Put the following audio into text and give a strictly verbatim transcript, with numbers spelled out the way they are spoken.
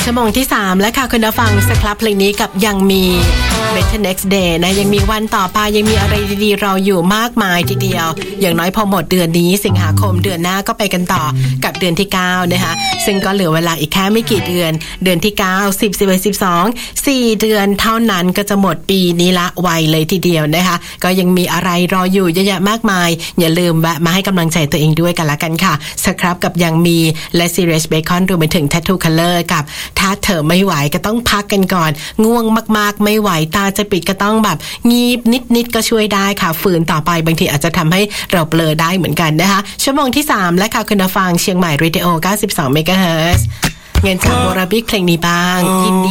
ชั่วโมงที่สามและค่ะคุณผู้ฟังสครับเพลงนี้กับยังมี Better Next Day นะยังมีวันต่อไปยังมีอะไรดีๆรออยู่มากมายทีเดียวอย่างน้อยพอหมดเดือนนี้สิงหาคมเดือนหน้าก็ไปกันต่อกับเดือนที่เก้านะคะซึ่งก็เหลือเวลาอีกแค่ไม่กี่เดือนเดือนที่เก้า สิบ สิบเอ็ด สิบสอง สี่เดือนเท่านั้นก็จะหมดปีนี้ละไวเลยทีเดียวนะคะก็ยังมีอะไรรออยู่เยอะแยะมากมายอย่าลืมแวะมาให้กำลังใจตัวเองด้วยกันละกันค่ะสครับกับยังมีและ Serious Bacon รวมไปถึง Tattoo Color กับถ้าเธอไม่ไหวก็ต้องพักกันก่อนง่วงมากๆไม่ไหวตาจะปิดก็ต้องแบบงีบนิดๆก็ช่วยได้ค่ะฝืนต่อไปบางทีอาจจะทำให้เราเบลอได้เหมือนกันนะคะชั่วโมงที่สามและค่ะคุณผู้ฟังเชียงใหม่ Radio เก้าสิบสอง เมกะเฮิรตซ์ เงินจากโมราบิกเพลงนี้บ้างยินดี